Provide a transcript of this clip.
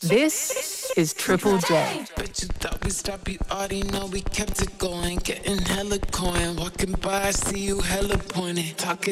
This is Triple J. Bet you thought we stopped, you already know we kept it going. Getting hella coin, walking by, I see you hella pointed. Talking